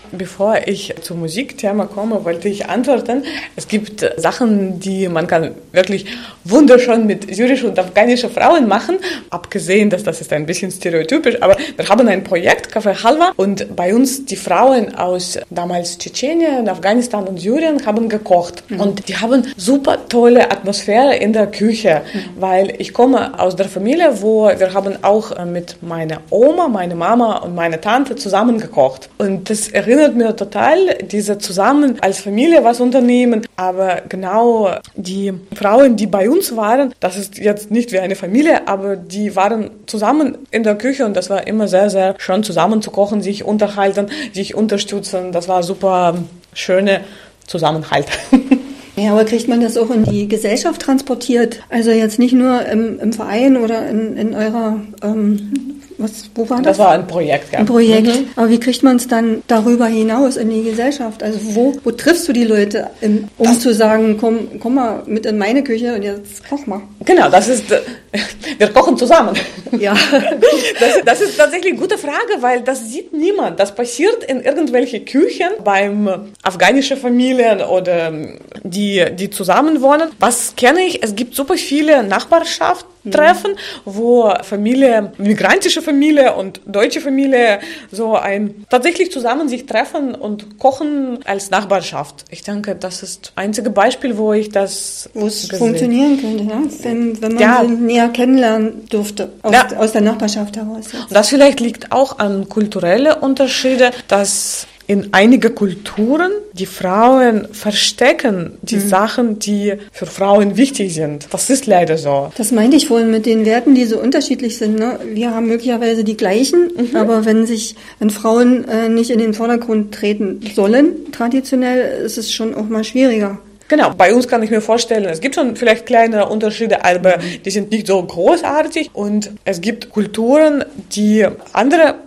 Bevor ich zum Musikthema komme, wollte ich antworten. Es gibt Sachen, die man kann wirklich wunderschön mit syrischen und afghanischen Frauen machen. Abgesehen, dass das ist ein bisschen stereotypisch, aber wir haben ein Projekt, Café Halva, und bei uns die Frauen aus damals Tschetschenien, Afghanistan und Syrien haben gekocht. Und die haben super tolle Atmosphäre in der Küche, weil ich komme aus der Familie, wo wir haben auch mit meiner Oma, meine Mama und meine Tante zusammen gekocht. Und das erinnert mir total, diese zusammen als Familie was unternehmen. Aber genau die Frauen, die bei uns waren, das ist jetzt nicht wie eine Familie, aber die waren zusammen in der Küche und das war immer sehr, sehr schön zusammen zu kochen, sich unterhalten, sich unterstützen. Das war super schöne Zusammenhalt. Ja, aber kriegt man das auch in die Gesellschaft transportiert? Also jetzt nicht nur im Verein oder in eurer, wo war das? Das war ein Projekt, ja. Ein Projekt. Aber wie kriegt man es dann darüber hinaus in die Gesellschaft? Also wo triffst du die Leute, zu sagen, komm mal mit in meine Küche und jetzt koch mal? Genau, das ist, wir kochen zusammen. Ja. Das ist tatsächlich eine gute Frage, weil das sieht niemand. Das passiert in irgendwelchen Küchen beim afghanischen Familien oder die zusammen wohnen. Was kenne ich? Es gibt super viele Nachbarschaftstreffen, wo migrantische Familie und deutsche Familie tatsächlich zusammen sich treffen und kochen als Nachbarschaft. Ich denke, das ist das einzige Beispiel, wo ich das wo es funktionieren könnte, ne? Wenn man sie näher kennenlernen durfte aus der Nachbarschaft heraus. Und das vielleicht liegt auch an kulturellen Unterschieden, dass in einigen Kulturen die Frauen verstecken die Sachen, die für Frauen wichtig sind. Das ist leider so. Das meinte ich vorhin mit den Werten, die so unterschiedlich sind. Ne? Wir haben möglicherweise die gleichen, aber wenn Frauen nicht in den Vordergrund treten sollen, traditionell, ist es schon auch mal schwieriger. Genau, bei uns kann ich mir vorstellen, es gibt schon vielleicht kleine Unterschiede, aber die sind nicht so großartig und es gibt Kulturen, die andere